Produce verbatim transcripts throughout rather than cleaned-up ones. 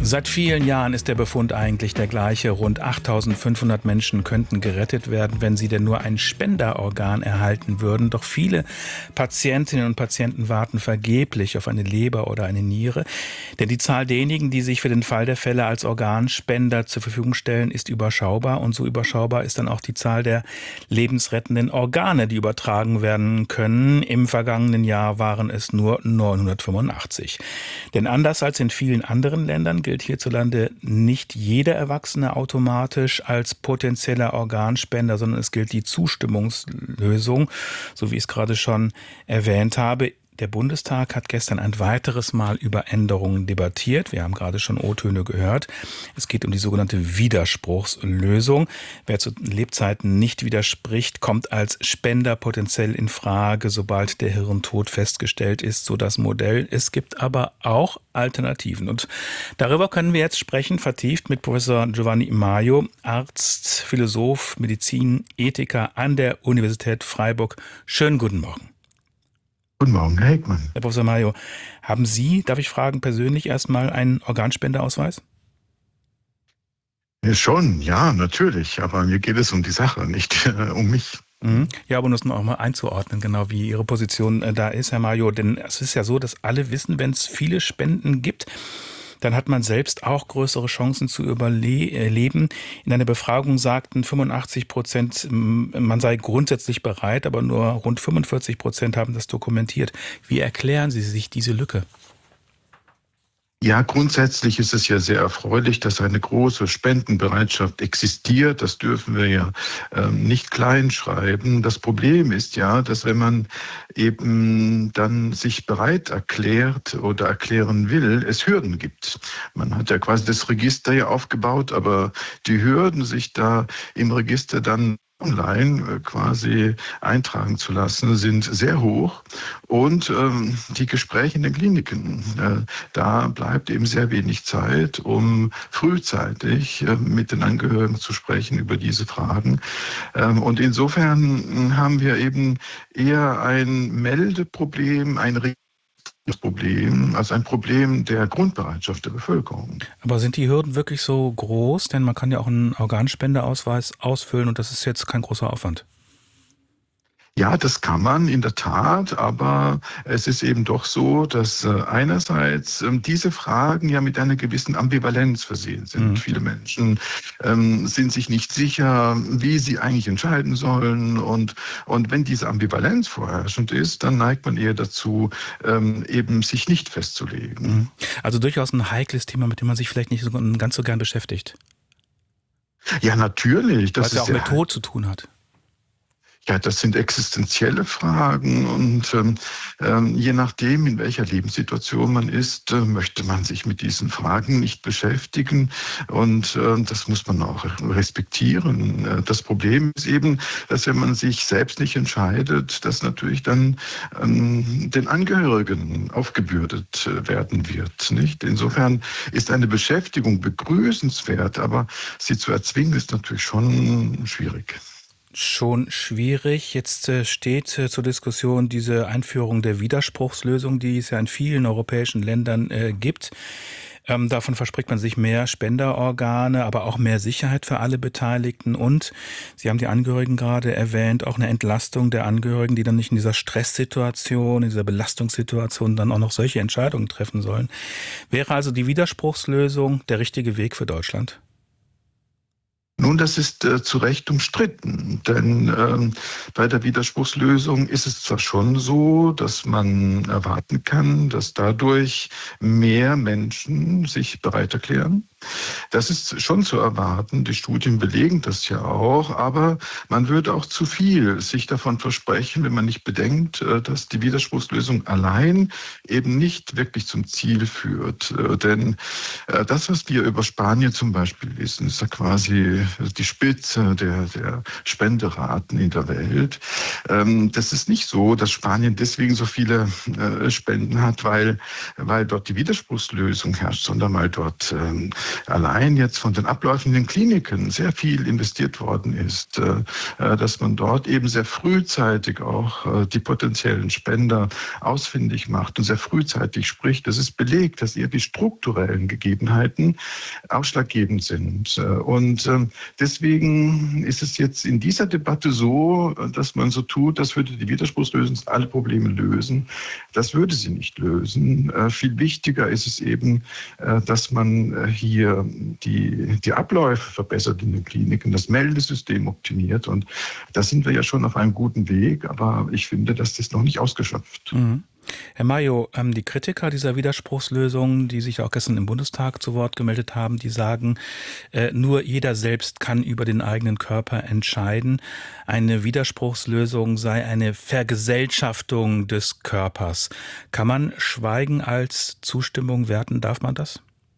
Seit vielen Jahren ist der Befund eigentlich der gleiche. Rund achttausendfünfhundert Menschen könnten gerettet werden, wenn sie denn nur ein Spenderorgan erhalten würden. Doch viele Patientinnen und Patienten warten vergeblich auf eine Leber oder eine Niere. Denn die Zahl derjenigen, die sich für den Fall der Fälle als Organspender zur Verfügung stellen, ist überschaubar. Und so überschaubar ist dann auch die Zahl der lebensrettenden Organe, die übertragen werden können. Im vergangenen Jahr waren es nur neunhundertfünfundachtzig. Denn anders als in vielen anderen Ländern gilt hierzulande nicht jeder Erwachsene automatisch als potenzieller Organspender, sondern es gilt die Zustimmungslösung, so wie ich es gerade schon erwähnt habe. Der Bundestag hat gestern ein weiteres Mal über Änderungen debattiert. Wir haben gerade schon O-Töne gehört. Es geht um die sogenannte Widerspruchslösung. Wer zu Lebzeiten nicht widerspricht, kommt als Spender potenziell in Frage, sobald der Hirntod festgestellt ist, so das Modell. Es gibt aber auch Alternativen. Und darüber können wir jetzt sprechen, vertieft mit Professor Giovanni Maio, Arzt, Philosoph, Medizin, Ethiker an der Universität Freiburg. Schönen guten Morgen. Guten Morgen, Herr Heckmann. Herr Professor Maio, haben Sie, darf ich fragen, persönlich erstmal einen Organspenderausweis? Ja, schon, ja, natürlich. Aber mir geht es um die Sache, nicht äh, um mich. Mhm. Ja, aber um das auch mal einzuordnen, genau wie Ihre Position äh, da ist, Herr Maio. Denn es ist ja so, dass alle wissen, wenn es viele Spenden gibt, dann hat man selbst auch größere Chancen zu überleben. In einer Befragung sagten fünfundachtzig Prozent, man sei grundsätzlich bereit, aber nur rund fünfundvierzig Prozent haben das dokumentiert. Wie erklären Sie sich diese Lücke? Ja, grundsätzlich ist es ja sehr erfreulich, dass eine große Spendenbereitschaft existiert. Das dürfen wir ja ähm, nicht kleinschreiben. Das Problem ist ja, dass wenn man eben dann sich bereit erklärt oder erklären will, es Hürden gibt. Man hat ja quasi das Register ja aufgebaut, aber die Hürden, sich da im Register dann online quasi eintragen zu lassen, sind sehr hoch. Und ähm, die Gespräche in den Kliniken, äh, da bleibt eben sehr wenig Zeit, um frühzeitig äh, mit den Angehörigen zu sprechen über diese Fragen. Ähm, und insofern haben wir eben eher ein Meldeproblem, ein das Problem als ein Problem der Grundbereitschaft der Bevölkerung. Aber sind die Hürden wirklich so groß? Denn man kann ja auch einen Organspendeausweis ausfüllen und das ist jetzt kein großer Aufwand. Ja, das kann man in der Tat, aber es ist eben doch so, dass äh, einerseits ähm, diese Fragen ja mit einer gewissen Ambivalenz versehen sind. Mhm. Viele Menschen ähm, sind sich nicht sicher, wie sie eigentlich entscheiden sollen. Und, und wenn diese Ambivalenz vorherrschend ist, dann neigt man eher dazu, ähm, eben sich nicht festzulegen. Mhm. Also durchaus ein heikles Thema, mit dem man sich vielleicht nicht so, ganz so gern beschäftigt. Ja, natürlich. Weil es ja auch mit Tod zu tun hat. Ja, das sind existenzielle Fragen und ähm, je nachdem, in welcher Lebenssituation man ist, äh, möchte man sich mit diesen Fragen nicht beschäftigen und äh, das muss man auch respektieren. Das Problem ist eben, dass wenn man sich selbst nicht entscheidet, dass natürlich dann ähm, den Angehörigen aufgebürdet werden wird. Nicht? Insofern ist eine Beschäftigung begrüßenswert, aber sie zu erzwingen ist natürlich schon schwierig. Schon schwierig. Jetzt äh, steht äh, zur Diskussion diese Einführung der Widerspruchslösung, die es ja in vielen europäischen Ländern äh, gibt. Ähm, davon verspricht man sich mehr Spenderorgane, aber auch mehr Sicherheit für alle Beteiligten. Und Sie haben die Angehörigen gerade erwähnt, auch eine Entlastung der Angehörigen, die dann nicht in dieser Stresssituation, in dieser Belastungssituation dann auch noch solche Entscheidungen treffen sollen. Wäre also die Widerspruchslösung der richtige Weg für Deutschland? Nun, das ist äh, zu Recht umstritten, denn ähm, bei der Widerspruchslösung ist es zwar schon so, dass man erwarten kann, dass dadurch mehr Menschen sich bereit erklären. Das ist schon zu erwarten, die Studien belegen das ja auch, aber man würde auch zu viel sich davon versprechen, wenn man nicht bedenkt, äh, dass die Widerspruchslösung allein eben nicht wirklich zum Ziel führt. Äh, denn äh, das, was wir über Spanien zum Beispiel wissen, ist ja quasi die Spitze der, der Spenderaten in der Welt. Ähm, das ist nicht so, dass Spanien deswegen so viele äh, Spenden hat, weil, weil dort die Widerspruchslösung herrscht, sondern weil dort ähm, allein jetzt von den Abläufen in den Kliniken sehr viel investiert worden ist, äh, dass man dort eben sehr frühzeitig auch äh, die potenziellen Spender ausfindig macht und sehr frühzeitig spricht. Das ist belegt, dass eher die strukturellen Gegebenheiten ausschlaggebend sind. Und äh, deswegen ist es jetzt in dieser Debatte so, dass man so tut, das würde die Widerspruchslösung alle Probleme lösen. Das würde sie nicht lösen. Äh, viel wichtiger ist es eben, äh, dass man äh, hier die, die Abläufe verbessert in den Kliniken, das Meldesystem optimiert. Und da sind wir ja schon auf einem guten Weg, aber ich finde, dass das noch nicht ausgeschöpft. Mhm. Herr Mayo, ähm, die Kritiker dieser Widerspruchslösung, die sich auch gestern im Bundestag zu Wort gemeldet haben, die sagen, äh, nur jeder selbst kann über den eigenen Körper entscheiden. Eine Widerspruchslösung sei eine Vergesellschaftung des Körpers. Kann man Schweigen als Zustimmung werten? Darf man das?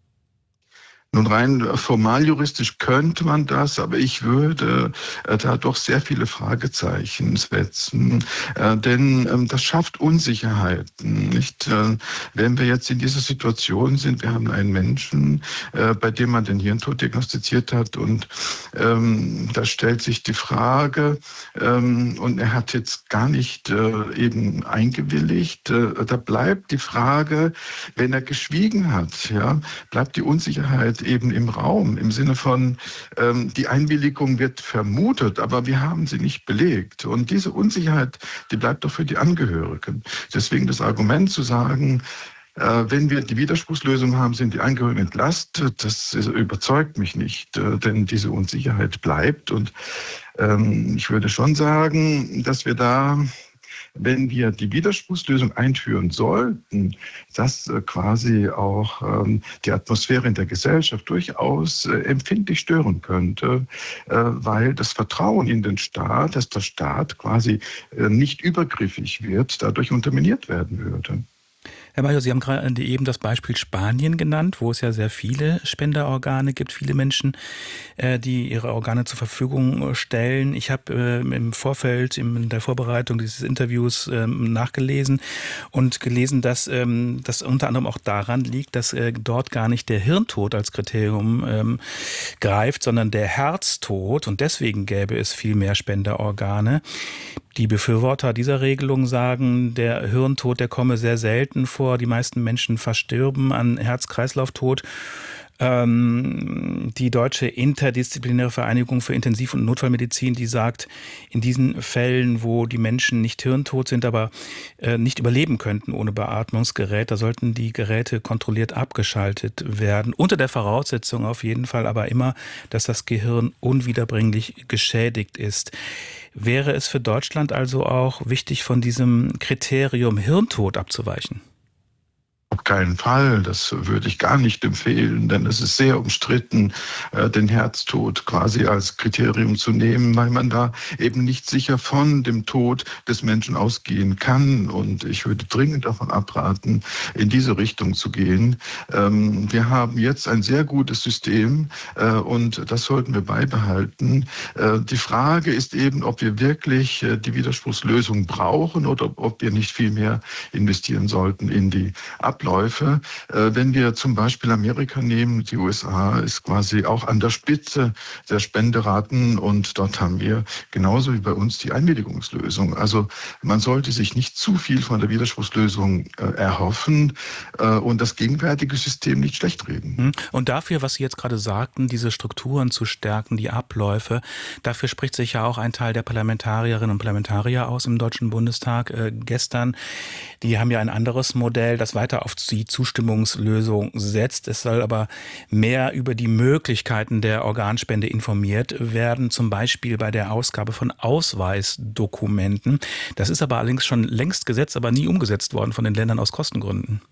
Nun, rein formal juristisch könnte man das, aber ich würde äh, da doch sehr viele Fragezeichen setzen, äh, denn ähm, das schafft Unsicherheiten. Nicht? Äh, wenn wir jetzt in dieser Situation sind, wir haben einen Menschen, äh, bei dem man den Hirntod diagnostiziert hat und ähm, da stellt sich die Frage, ähm, und er hat jetzt gar nicht äh, eben eingewilligt, äh, da bleibt die Frage, wenn er geschwiegen hat, ja, bleibt die Unsicherheit eben im Raum, im Sinne von, ähm, die Einwilligung wird vermutet, aber wir haben sie nicht belegt. Und diese Unsicherheit, die bleibt doch für die Angehörigen. Deswegen das Argument zu sagen, äh, wenn wir die Widerspruchslösung haben, sind die Angehörigen entlastet, das überzeugt mich nicht, äh, denn diese Unsicherheit bleibt. Und ähm, ich würde schon sagen, dass wir da, wenn wir die Widerspruchslösung einführen sollten, das äh, quasi auch ähm, die Atmosphäre in der Gesellschaft durchaus äh, empfindlich stören könnte, äh, weil das Vertrauen in den Staat, dass der Staat quasi äh, nicht übergriffig wird, dadurch unterminiert werden würde. Herr Mayo, Sie haben gerade eben das Beispiel Spanien genannt, wo es ja sehr viele Spenderorgane gibt, viele Menschen, die ihre Organe zur Verfügung stellen. Ich habe im Vorfeld, in der Vorbereitung dieses Interviews nachgelesen und gelesen, dass das unter anderem auch daran liegt, dass dort gar nicht der Hirntod als Kriterium greift, sondern der Herztod, und deswegen gäbe es viel mehr Spenderorgane. Die Befürworter dieser Regelung sagen, der Hirntod, der komme sehr selten vor. Die meisten Menschen verstirben an Herz-Kreislauf-Tod. Ähm, die Deutsche Interdisziplinäre Vereinigung für Intensiv- und Notfallmedizin, die sagt, in diesen Fällen, wo die Menschen nicht hirntot sind, aber äh, nicht überleben könnten ohne Beatmungsgerät, da sollten die Geräte kontrolliert abgeschaltet werden. Unter der Voraussetzung auf jeden Fall aber immer, dass das Gehirn unwiederbringlich geschädigt ist. Wäre es für Deutschland also auch wichtig, von diesem Kriterium Hirntod abzuweichen? Auf keinen Fall, das würde ich gar nicht empfehlen, denn es ist sehr umstritten, den Herztod quasi als Kriterium zu nehmen, weil man da eben nicht sicher von dem Tod des Menschen ausgehen kann. Und ich würde dringend davon abraten, in diese Richtung zu gehen. Wir haben jetzt ein sehr gutes System und das sollten wir beibehalten. Die Frage ist eben, ob wir wirklich die Widerspruchslösung brauchen oder ob wir nicht viel mehr investieren sollten in die Abläufe. Abläufe. Wenn wir zum Beispiel Amerika nehmen, die U S A ist quasi auch an der Spitze der Spenderaten und dort haben wir genauso wie bei uns die Einwilligungslösung. Also man sollte sich nicht zu viel von der Widerspruchslösung erhoffen und das gegenwärtige System nicht schlecht reden. Und dafür, was Sie jetzt gerade sagten, diese Strukturen zu stärken, die Abläufe, dafür spricht sich ja auch ein Teil der Parlamentarierinnen und Parlamentarier aus im Deutschen Bundestag äh, gestern. Die haben ja ein anderes Modell, das weiter auf die Zustimmungslösung setzt. Es soll aber mehr über die Möglichkeiten der Organspende informiert werden, zum Beispiel bei der Ausgabe von Ausweisdokumenten. Das ist aber allerdings schon längst gesetzt, aber nie umgesetzt worden von den Ländern aus Kostengründen.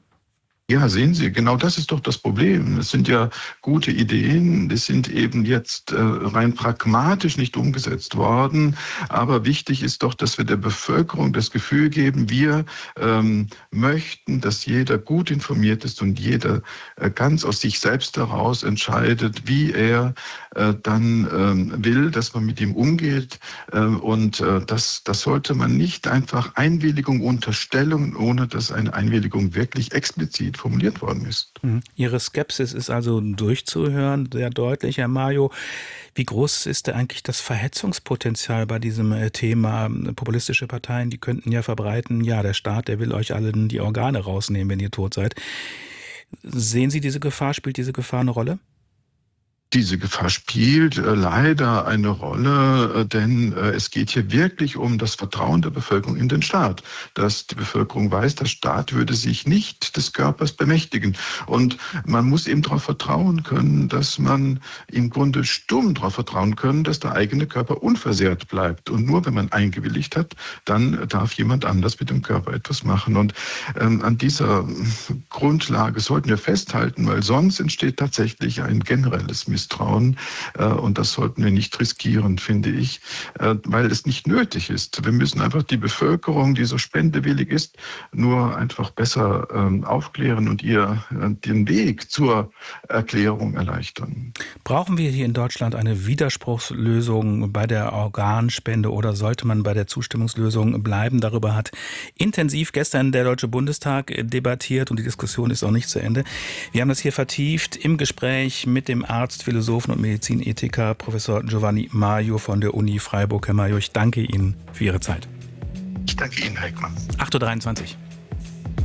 Ja, sehen Sie, genau das ist doch das Problem. Es sind ja gute Ideen, die sind eben jetzt äh, rein pragmatisch nicht umgesetzt worden. Aber wichtig ist doch, dass wir der Bevölkerung das Gefühl geben, wir ähm, möchten, dass jeder gut informiert ist und jeder äh, ganz aus sich selbst heraus entscheidet, wie er äh, dann ähm, will, dass man mit ihm umgeht. Äh, und äh, das, das sollte man nicht einfach Einwilligung unterstellen, ohne dass eine Einwilligung wirklich explizit Parlament formuliert worden ist. Ihre Skepsis ist also durchzuhören, sehr deutlich, Herr Mayo. Wie groß ist denn eigentlich das Verhetzungspotenzial bei diesem Thema? Populistische Parteien, die könnten ja verbreiten, ja, der Staat, der will euch allen die Organe rausnehmen, wenn ihr tot seid. Sehen Sie diese Gefahr? Spielt diese Gefahr eine Rolle? Diese Gefahr spielt äh, leider eine Rolle, äh, denn äh, es geht hier wirklich um das Vertrauen der Bevölkerung in den Staat. Dass die Bevölkerung weiß, der Staat würde sich nicht des Körpers bemächtigen. Und man muss eben darauf vertrauen können, dass man im Grunde stumm darauf vertrauen können, dass der eigene Körper unversehrt bleibt. Und nur wenn man eingewilligt hat, dann darf jemand anders mit dem Körper etwas machen. Und ähm, an dieser Grundlage sollten wir festhalten, weil sonst entsteht tatsächlich ein generelles Misstrauen, äh, und das sollten wir nicht riskieren, finde ich, äh, weil es nicht nötig ist. Wir müssen einfach die Bevölkerung, die so spendewillig ist, nur einfach besser äh, aufklären und ihr äh, den Weg zur Erklärung erleichtern. Brauchen wir hier in Deutschland eine Widerspruchslösung bei der Organspende oder sollte man bei der Zustimmungslösung bleiben? Darüber hat intensiv gestern der Deutsche Bundestag debattiert und die Diskussion ist auch nicht zu Ende. Wir haben das hier vertieft im Gespräch mit dem Arzt, Philosophen und Medizinethiker Professor Giovanni Mayo von der Uni Freiburg. Herr Mayo, ich danke Ihnen für Ihre Zeit. Ich danke Ihnen, Herr Heckmann. acht Uhr dreiundzwanzig.